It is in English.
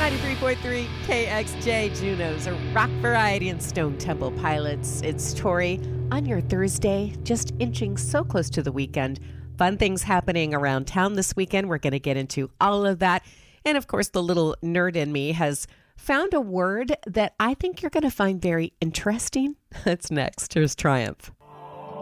93.3 KXJ, Juno's a rock variety and Stone Temple Pilots. It's Tori on your Thursday, just inching so close to the weekend. Fun things happening around town this weekend. We're going to get into all of that. And of course, the little nerd in me has found a word that I think you're going to find very interesting. That's next. Here's Triumph.